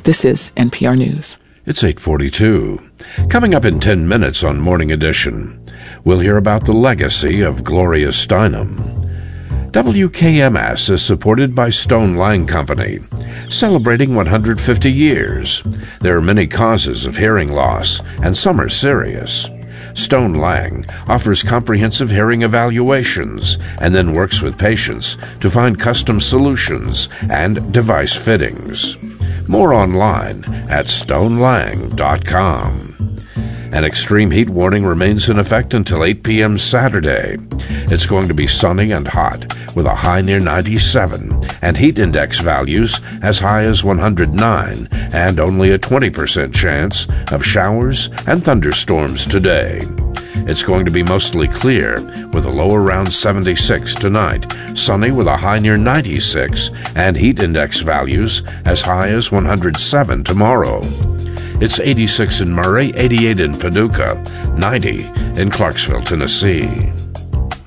This is NPR News. It's 8:42. Coming up in 10 minutes on Morning Edition, we'll hear about the legacy of Gloria Steinem. WKMS is supported by Stone Lang Company, celebrating 150 years. There are many causes of hearing loss, and some are serious. Stone Lang offers comprehensive hearing evaluations and then works with patients to find custom solutions and device fittings. More online at stonelang.com. An extreme heat warning remains in effect until 8 p.m. Saturday. It's going to be sunny and hot, with a high near 97, and heat index values as high as 109, and only a 20% chance of showers and thunderstorms today. It's going to be mostly clear, with a low around 76 tonight, sunny with a high near 96, and heat index values as high as 107 tomorrow. It's 86 in Murray, 88 in Paducah, 90 in Clarksville, Tennessee.